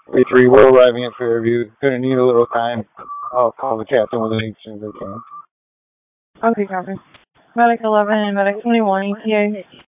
3 will arriving at Fairview. Gonna need a little time. I'll call the captain with it as soon as I can. Okay, copy. Medic 11 and Medic 21 ETA.